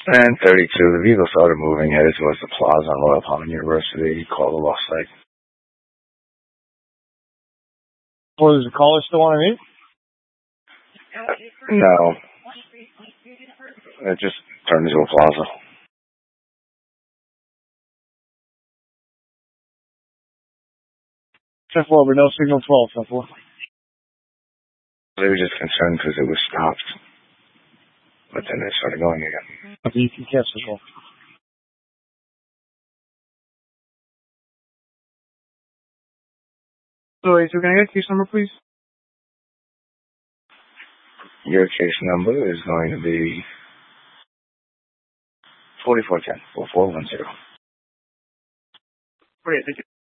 And 32, the vehicle started moving, headed towards the plaza on Royal Palm University. Call the lost site. Well, is the caller still on me? No. It just turned into a plaza. 10-4, but no signal 12, 10-4. They were just concerned because it was stopped. But then it started going again. Okay, you can catch the call. So can I get case number, please? Your case number is going to be 4410 4410. Great, thank you.